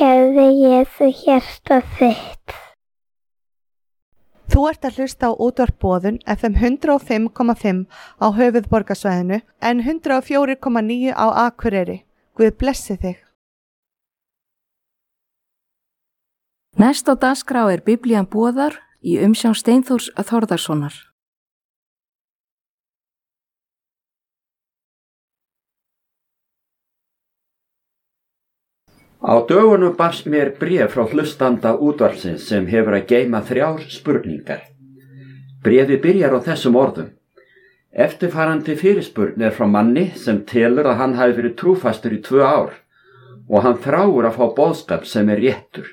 gerði Jesú hjarta þitt. Þú ert að hlusta á útvarp Boðun FM 105,5 á höfuðborgarsvæðinu en 104,9 á Akureyri. Guð blessi þig. Næst á dagskrá Biblían boðar í umsjón Steinþórs Þórðarsonar. Á dögunum barst mér bréf frá hlustanda útvarpsins sem hefur að geyma 3 spurningar. Bréfið byrjar á þessum orðum. Eftirfarandi fyrirspurn frá manni sem telur að hann hafi verið trúfastur í 2 ár og hann þráir að fá boðskap sem réttur.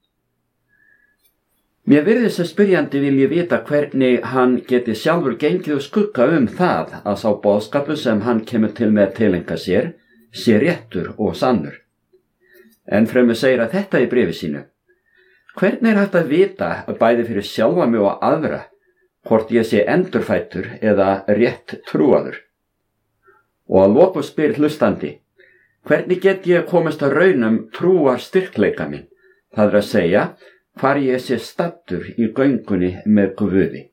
Mér virðist sem spyrjandi vilji vita hvernig hann geti sjálfur gengið og skugga það að sá boðskapur sem hann kemur til með að tileinka sér sé réttur og sannur. En fremur segir að þetta í bréfi sínu. Hvernig hægt að vita bæði fyrir sjálfa mig og aðra hvort ég sé endurfæddur eða rétt trúaður? Og að lokum spyr hlustandi, hvernig get ég komist að raunum trúar styrkleika minn? Það að segja, hvar ég sé staddur í göngunni með Guði.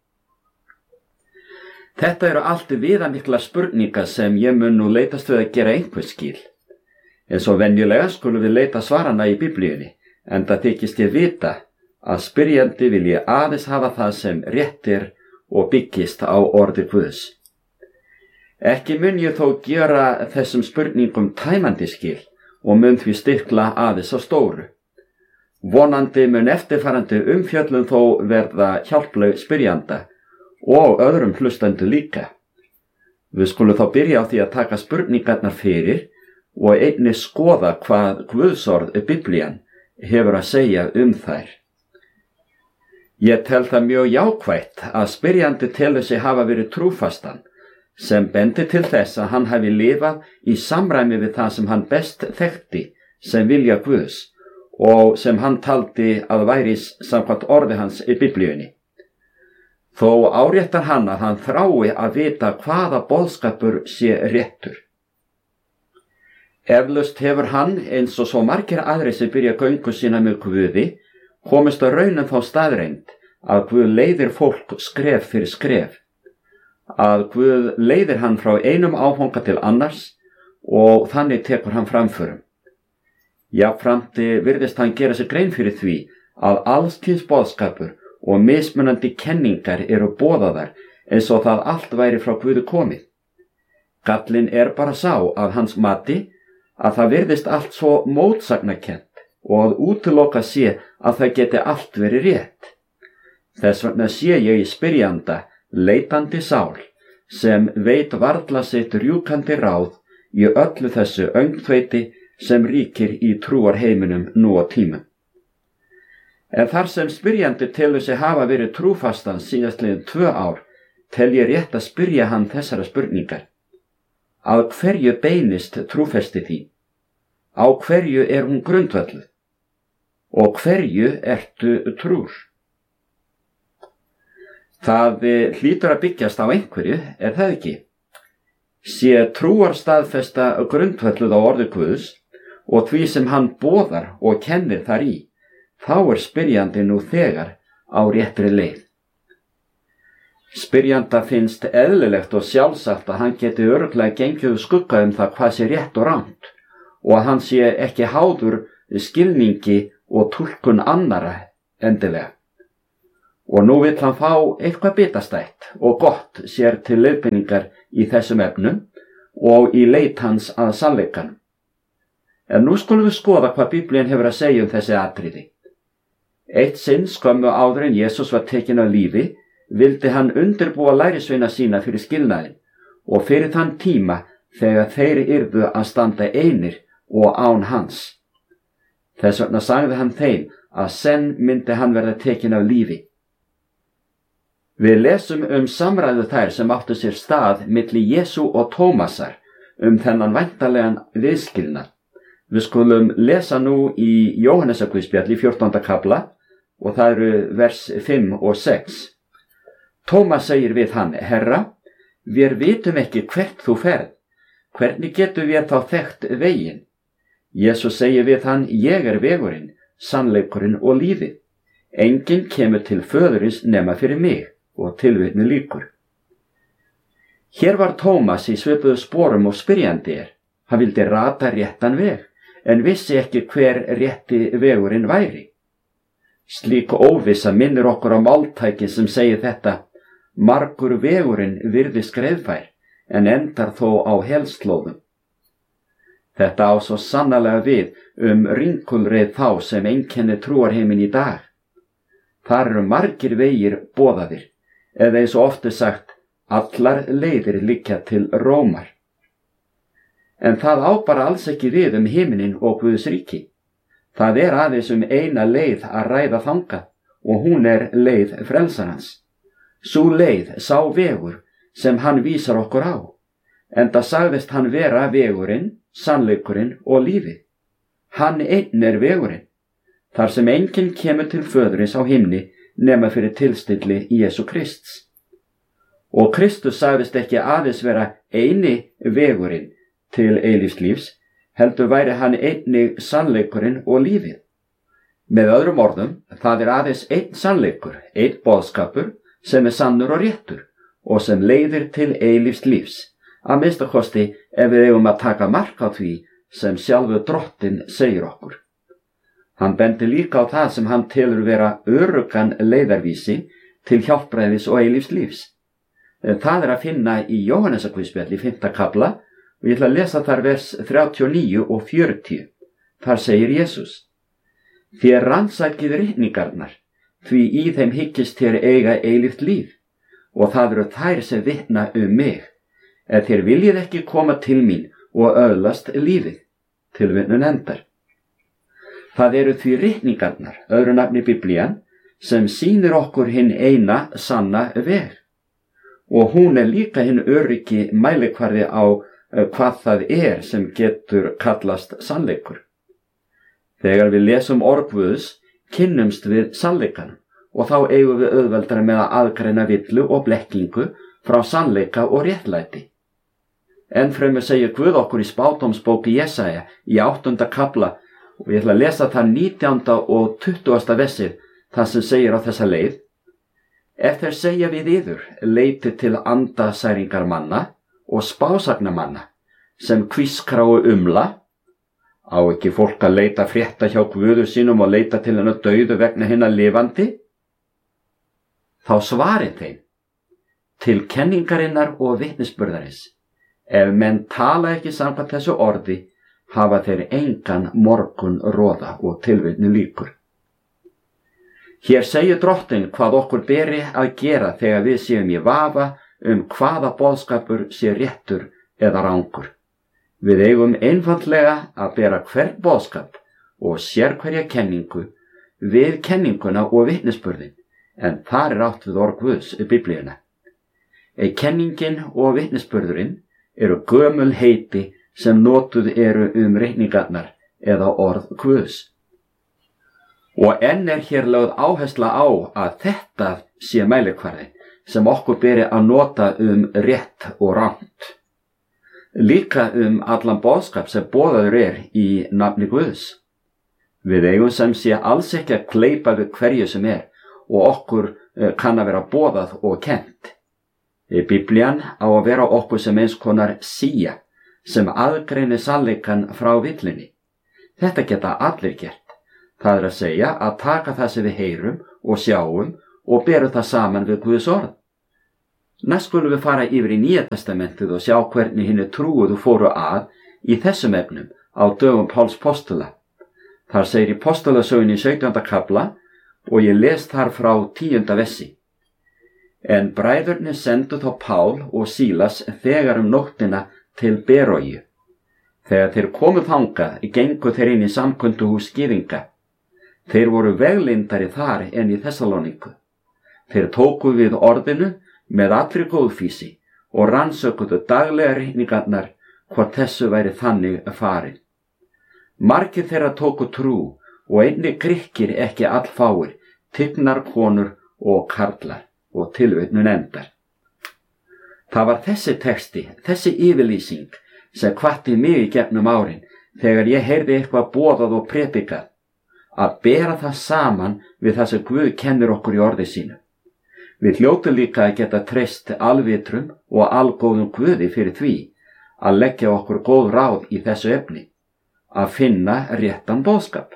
Þetta eru allt viðamiklar spurningar sem ég mun nú leitast við að gera einhver skil. En svo venjulega skulum við leita svarana í Biblíunni, en það þykist ég vita að spyrjandi vilji aðeins hafa það sem rétt og byggist á orði Guðs. Ekki mun ég þó gera þessum spurningum tæmandi skil og mun því stikla aðeins á stóru. Vonandi mun eftirfarandi umfjöllun þó verða hjálpleg spyrjanda og öðrum hlustendu líka. Við skulum þá byrja á því að taka spurningarnar fyrir og einnig skoða hvað Guðsorð Biblían hefur að segja þær. Ég tel það mjög jákvætt að spyrjandi telur sig hafa verið trúfastan, sem bendi til þess að hann hafi lifað í samræmi við það sem hann best þekkti sem vilja Guðs og sem hann taldi að væri samkvæmt orði hans í Biblíunni. Þó áréttar hann að hann þrái að vita hvaða boðskapur sé réttur. Eflaust hefur hann, eins og svo margir aðrir sem byrja göngu sína með Guði, komist að raunum þá staðreynd að Guð leiðir fólk skref fyrir skref, að Guð leiðir hann frá einum áfanga til annars og þannig tekur hann framförum. Jafnframt virðist hann gera sig grein fyrir því að alls kyns boðskapur og mismunandi kenningar eru boðaðar eins og það allt væri frá Guði komið. Gallinn bara sá að hans mati að það virðist allt svo mótsagnakennt og að útiloka sé að það geti allt verið rétt. Þess vegna sé ég í spyrjanda leitandi sál sem veit varla sitt rjúkandi ráð í öllu þessu öngþveiti sem ríkir í trúarheiminum nú á tímum. En þar sem spyrjandi telur sig hafa verið trúfastan síðastliðin 2 ár, tel ég rétt að spyrja hann þessara spurningar. Að hverju beinist trúfesti þín? Á hverju hún grundvölluð? Og hverju ertu trúr? Það hlýtur að byggjast á einhverju, það ekki? Sé trúarstaðfesta grundvölluð á orði Guðs og því sem hann boðar og kennir þar í, þá spyrjandi nú þegar á réttri leið. Spyrjanda finnst eðlilegt og sjálfsagt að hann geti örugglega gengið skugga það hvað sé rétt og rangt og að hann sé ekki háður skilningi og túlkun annara endilega. Og nú vill hann fá eitthvað bitastætt og gott sér til leiðbeiningar í þessum efnum og í leit hans að sannleikanum. En nú skulum við skoða hvað Biblían hefur að segja þessi atriði. Eitt sinn skömmu áður en Jesús var tekinn af lífi, vildi hann undirbúa lærisveina sína fyrir skilnaðinn og fyrir þann tíma þegar þeir yrðu að standa einir og án hans. Þess vegna sagði hann þeim að senn myndi hann verða tekinn af lífi. Við lesum samræðu þær sem áttu sér stað milli Jesú og Tómasar þennan væntanlegan viðskilnað. Við skulum lesa nú í Jóhannesarguðspjalli 14. kafla og það eru vers 5 og 6. Tómas segir við hann, Herra, við vitum ekki hvert þú ferð, hvernig getum við þá þekkt veginn? Jesús segir við hann, ég er vegurinn, sannleikurinn og lífið. Enginn kemur til föðurins nema fyrir mig, og tilvitnun lýkur. Hér var Tómas í svipuðu sporum og spyrjandi er. Hann vildi rata réttan veg, en vissi ekki hver rétti vegurinn væri. Slík óvissa minnir okkur á máltæki sem segir þetta, margur vegurinn virðist greiðfær, en endar þó á helslóðum. Þetta á svo sannarlega við ringulreið þá sem einkenni trúarheiminn í dag. Þar eru margir vegir boðaðir, eða eins og oft er sagt, allar leiðir liggja til Rómar. En það á bara alls ekki við himinin og Guðs ríki. Það er aðeins eina leið að ræða þangað, og hún er leið frelsarans. Sú leið, sá vegur, sem hann vísar okkur á, enda sagðist hann vera vegurinn, sannleikurinn og lífið. Hann einn er vegurinn, þar sem enginn kemur til föðurins á himni nema fyrir tilstilli Jesú Krists. Og Kristus sagðist ekki aðeins vera eini vegurinn til eilífs, heldur væri hann einnig sannleikurinn og lífið. Með öðrum orðum, það er aðeins einn sannleikur, einn boðskapur sem er sannur og réttur og sem leiðir til eilífs lífs, að minnsta kosti ef við eigum að taka mark á því sem sjálfur Drottinn segir okkur. Hann bendi líka á það sem hann telur vera öruggan leiðarvísi til hjálpræðis og eilífs lífs. Það er að finna í Jóhannesarguðspjalli 5. kafla og ég ætla að lesa þar vers 39 og 40. Þar segir Jesús, þér rannsakið ritningarnar, því í þeim hyggist þér eiga eilíft líf, og það eru þær sem vitna mig, ef þér viljið ekki koma til mín og öðlast lífið. Tilvitnun endar. Það eru því ritningarnar, öðru nafni Biblían, sem sýnir okkur hinn eina sanna veg. Og hún er líka hinn öryggi mælikvarði á hvað það er sem getur kallast sannleikur. Þegar við lesum orð Guðs, kynnumst við sannleikanum og þá eigum við auðveldara með að aðgreina villu og blekkingu frá sannleika og réttlæti. Ennfremur segir Guð okkur í spádómsbóki Jesaja í 8. kafla og ég ætla að lesa það 19. og 20. versið þar sem segir á þessa leið, ef þeir segja við yður, leitið til andasæringar manna og spásagnamanna sem hvískráu umla, á ekki fólk að leita frétta hjá Guðu sínum og leita til hennar dauðu vegna hinna lifandi? Þá svarið þeim, til kenningarinnar og vitnisburðarins, ef menn tala ekki samkvæmt þessu orði, hafa þeir engan morgun roða og tilvitnu lýkur. Hér segir Drottinn hvað okkur beri að gera þegar við séum í vafa hvaða boðskapur sé réttur eða rangur. Við eigum einfaldlega að bera hvern boðskap og sérhverja kenningu við kenninguna og vitnisburðin, en þar er átt við orð Guðs í Biblíuna. Kenningin og vitnisburðurinn eru gömul heiti sem notuð eru reikningarnar eða orð Guðs. Og enn er hér lögð áhersla á að þetta sé mælikvarðin sem okkur beri að nota rétt og rangt. Líka allan boðskap sem boðaður er í nafni Guðs. Við eigum sem sé alls ekki að gleypa við hverju sem er og okkur kann að vera boðað og kennt. Biblían á að vera okkur sem eins konar sía sem aðgreinir sannleikann frá villinni. Þetta geta allir gert. Það er að segja að taka það sem við heyrum og sjáum og berum það saman við Guðs orð. Næst skulum við fara yfir í Nýja testamentið og sjá hvernig hinni trúuðu fóru að í þessum efnum á dögum Páls postula. Þar segir í postulasögunni 17. kafla og ég les þar frá 10. versi. En bræðurnir sendu þá Pál og Sílas þegar nóttina til Beróíu. Þegar þeir komu þangað, gengu þeir inn í samkunduhús gyðinga. Þeir voru veglindari þar en í Þessalóníku. Þeir tóku við orðinu með allri góðfýsi og rannsökuðu daglega reikningarnar hvort þessu væri þannig farið. Margir þeirra tóku trú og einnig Grikkir ekki allfáir, tignar konur og karlar og tilvitnun endar. Það var þessi texti, þessi yfirlýsing sem hvatti mig í gegnum árin þegar ég heyrði eitthvað boðað og predikað, að bera það saman við það sem Guð kennir okkur í orði sínu. Við hljótum líka að geta treyst alvitrum og algóðum Guði fyrir því að leggja okkur góð ráð í þessu efni, að finna réttan boðskap.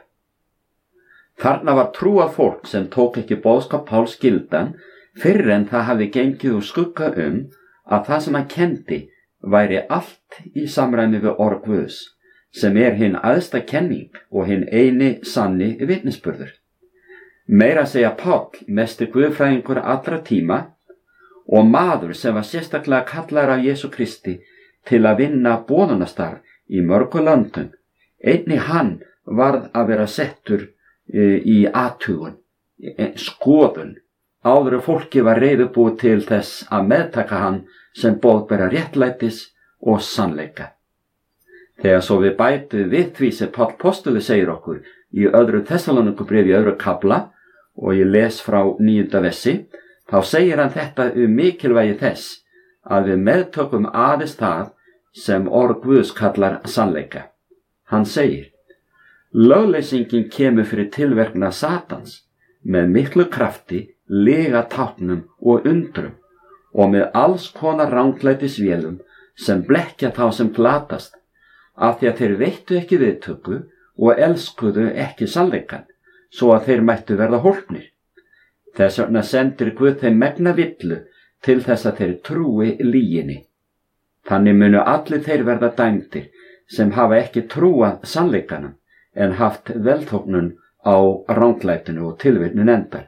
Þarna var trúað fólk sem tók ekki boðskap Páls gildan fyrr en það hafði gengið úr skugga að það sem hann kendi væri allt í samræmi við orð Guðs, sem hinn æðsta kenning og hinn eini sanni vitnisburður. Meira að segja Páll, mesti guðfræðingur allra tíma og maður sem var sérstaklega kallaður af Jesú Kristi til að vinna boðunastarf í mörgu löndum, einnig hann varð að vera settur í athugun, skoðun, áður fólki var reiðubúið til þess að meðtaka hann sem boðbera réttlætis og sannleika. Þegar svo við bætum við því sem Páll postuli segir okkur í öðru Þessalónikubréfi í öðru kafla og ég les frá 9. versi, þá segir hann þetta mikilvægi þess að við meðtökum aðeins það sem orð Guðs kallar sannleika. Hann segir, lögleysingin kemur fyrir tilverkna Satans með miklu krafti, lyga táknum og undrum og með alls konar ranglætisvélum sem blekkja þá sem glatast, af því að þeir veittu ekki viðtöku og elskuðu ekki sannleikann, svo að þeir mættu verða hólpnir. Þess vegna sendir Guð þeim megna villu til þess að þeir trúi lyginni. Þannig munu allir þeir verða dæmdir sem hafa ekki trúað sannleikanum en haft velþóknun á ranglætinu og tilvitnun endar.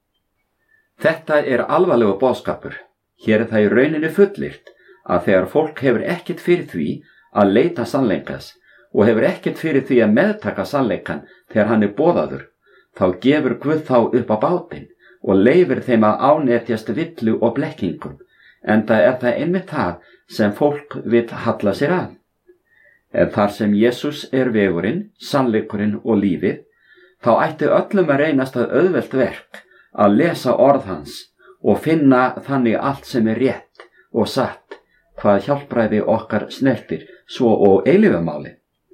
Þetta alvarlegur boðskapur. Hér það í rauninni fullyrt að þegar fólk hefur ekkert fyrir því að leita sannleikas og hefur ekkert fyrir því að meðtaka sannleikan þegar hann boðaður, þá gefur Guð þá upp á bátinn og leyfir þeim að ánetjast villu og blekkingum, enda það einmitt það sem fólk vill halla sér að. En þar sem Jesús vegurinn, sannleikurinn og lífið, þá ætti öllum að reynast að auðvelt verk að lesa orð hans og finna þannig allt sem rétt og satt, hvað hjálpræði okkar snertir, svo og eilífumáli.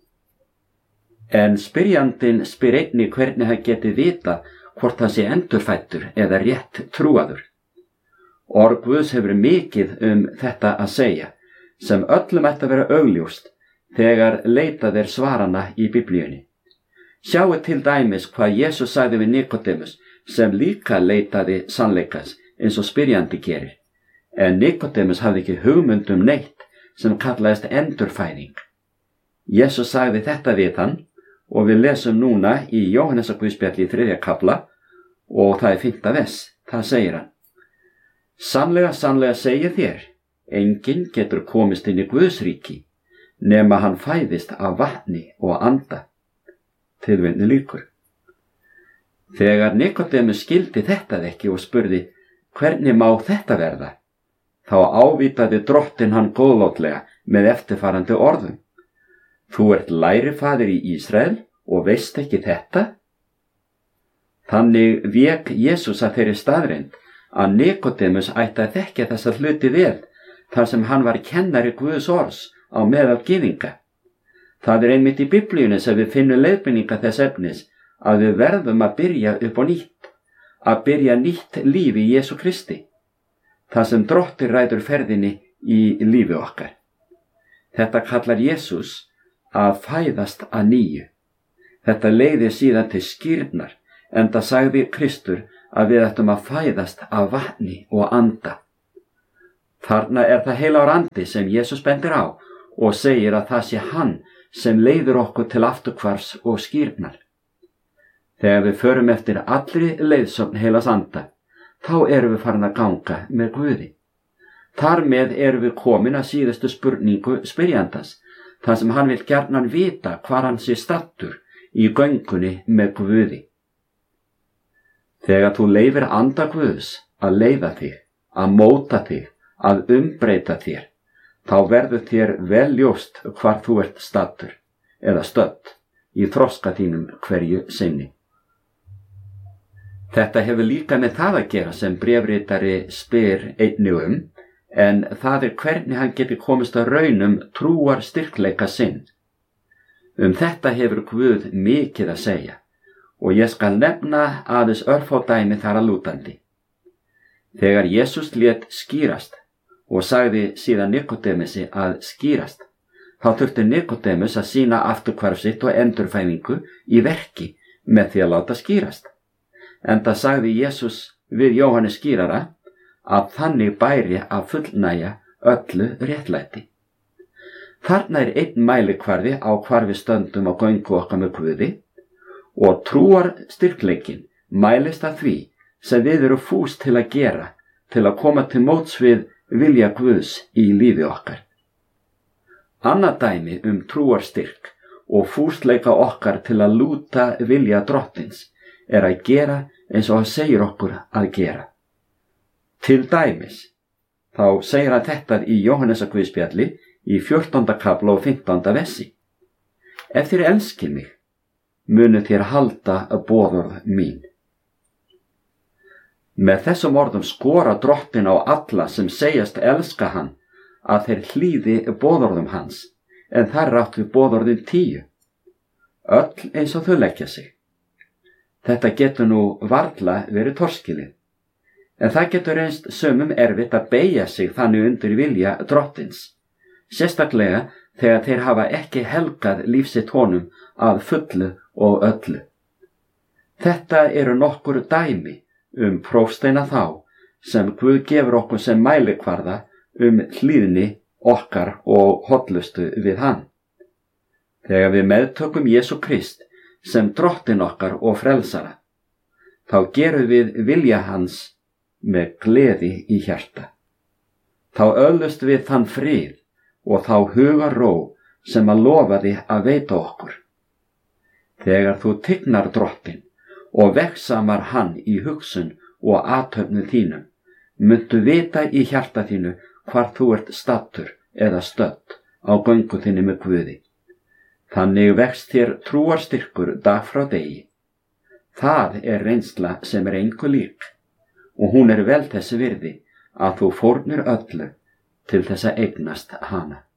En spyrjandinn spyr einnig hvernig hann geti vita hvort það sé endurfæddur eða rétt trúaður. Orð Guðs hefur mikið þetta að segja, sem öllum ætti að vera augljóst þegar leitað svarana í Biblíunni. Sjáu til dæmis hvað Jesús sagði við Nikodemus, sem líka leitaði sannleikans eins og spyrjandi gerir. En Nikodemus hafði ekki hugmynd neitt sem kallaðist endurfæðing. Jesús sagði þetta við hann og við lesum núna í Jóhannesarguðspjalli í 3. kafla og það 5. vers. Það segir hann: Sannlega, sannlega segi þér, enginn getur komist inn í Guðs ríki nema hann fæðist af vatni og anda. Tilvitnun lýkur. Þegar Nikodemus skildi þetta ekki og spurði, hvernig má þetta verða? Þá ávítaði drottinn hann góðlátlega með eftirfarandi orðum: Þú ert lærifaðir í Ísrael og veist ekki þetta? Þannig vék Jesús að þeirri staðreynd að Nikodemus ætti að þekkja þessa hluti vel, þar sem hann var kennari Guðs orðs á meðal gyðinga. Það einmitt í Biblíunni sem við finnum leiðbeininga þess efnis að við verðum að byrja upp á nýtt, að byrja nýtt líf í Jesú Kristi, það sem Drottinn ræður ferðinni í lífi okkar. Þetta kallar Jesús að fæðast að nýju. Þetta leiðir síðan til skírnar, enda sagði Kristur að við ættum að fæðast af vatni og anda. Þarna það heilagur andi sem Jesús bendir á og segir að það sé hann sem leiðir okkur til afturhvarfs og skírnar. Þegar við förum eftir allri leiðsögn heilags anda, þá við farin að ganga með Guði. Þar með við komin að síðustu spurningu spyrjandans, þar sem hann vill gjarnan vita hvar hann sé staddur í göngunni með Guði. Þegar þú leyfir anda Guðs að leiða þig, að móta þig, að umbreyta þér, þá verður þér vel ljóst hvar þú ert staddur eða stödd í þroska þínum hverju sinni. Þetta hefur líka með það að gera sem bréfritari spyr einnig en það hvernig hann geti komist að raun trúar styrkleika sinn. Þetta hefur Guð mikið að segja og ég skal nefna aðeins örfá dæmi þar að lútandi. Þegar Jesús lét skýrast og sagði síðan Nikodemesi að skýrast, þá þurfti Nikodemus að sýna afturhvarf sitt og endurfæðingu í verki með því að láta skýrast. Enda sagði Jesús við Jóhannes skýrara að þannig bæri að fullnægja öllu réttlæti. Þarna einn mælikvarði á hvar við stöndum á göngu okkar með Guði og trúar styrkleikin mælist að því sem við erum fús til að gera til að koma til móts við vilja Guðs í lífi okkar. Annað dæmi trúarstyrk og fúsleika okkar til að lúta vilja Drottins að gera eins og hann segir okkur að gera. Til dæmis, þá segir hann þetta í Jóhannesarguðspjalli í 14. kapla og 15. versi. Ef þér elskið mig, munu þér halda boðorð mín. Með þessum orðum skora Drottinn á alla sem segjast elska hann að þeir hlýði boðorðum hans, en þar átt við boðorðin 10. Öll eins og þau leggja sig. Þetta getur nú varla verið torskilið, en það getur reynst sumum erfitt að beygja sig þannig undir vilja Drottins, sérstaklega þegar þeir hafa ekki helgað lífsitt honum að fullu og öllu. Þetta eru nokkur dæmi prófsteina þá sem Guð gefur okkur sem mælikvarða hlýðni okkar og hollustu við hann. Þegar við meðtökum Jesú Krist sem Drottinn okkar og frelsara, þá gerum við vilja hans með gleði í hjarta. Þá öðlust við þann frið og þá hugarró sem að lofaði að veita okkur. Þegar þú tignar Drottinn og vegsamar hann í hugsun og athöfnu þínum, muntu vita í hjarta þínu hvar þú ert staddur eða stödd á göngu þinni með Guði. Þannig vext þér trúarstyrkur dag frá degi. Það reynsla sem engu lík og hún vel þess virði að þú fórnir öllu til þess að eignast hana.